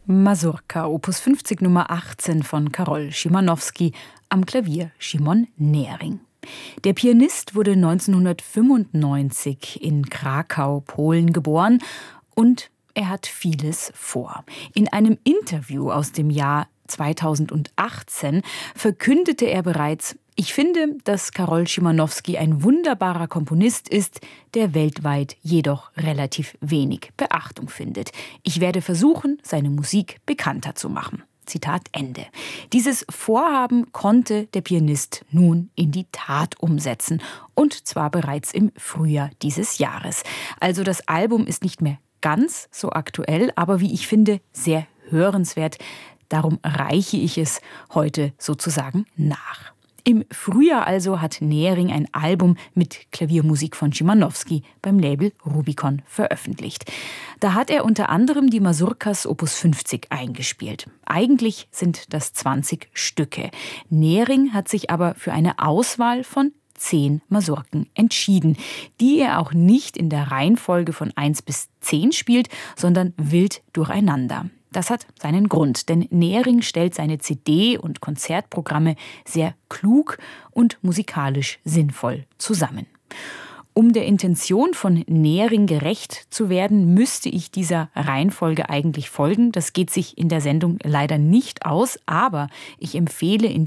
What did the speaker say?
Mazurka, Opus 50 Nummer 18 von Karol Szymanowski, am Klavier Szymon Nehring. Der Pianist wurde 1995 in Krakau, Polen geboren und er hat vieles vor. In einem Interview aus dem Jahr 2018 verkündete er bereits: Ich finde, dass Karol Szymanowski ein wunderbarer Komponist ist, der weltweit jedoch relativ wenig Beachtung findet. Ich werde versuchen, seine Musik bekannter zu machen. Zitat Ende. Dieses Vorhaben konnte der Pianist nun in die Tat umsetzen. Und zwar bereits im Frühjahr dieses Jahres. Also das Album ist nicht mehr ganz so aktuell, aber wie ich finde, sehr hörenswert. Darum reiche ich es heute sozusagen nach. Im Frühjahr also hat Nehring ein Album mit Klaviermusik von Szymanowski beim Label Rubicon veröffentlicht. Da hat er unter anderem die Mazurkas Opus 50 eingespielt. Eigentlich sind das 20 Stücke. Nehring hat sich aber für eine Auswahl von 10 Mazurken entschieden, die er auch nicht in der Reihenfolge von 1 bis 10 spielt, sondern wild durcheinander. Das hat seinen Grund, denn Nehring stellt seine CD- und Konzertprogramme sehr klug und musikalisch sinnvoll zusammen. Um der Intention von Nehring gerecht zu werden, müsste ich dieser Reihenfolge eigentlich folgen. Das geht sich in der Sendung leider nicht aus, aber ich empfehle in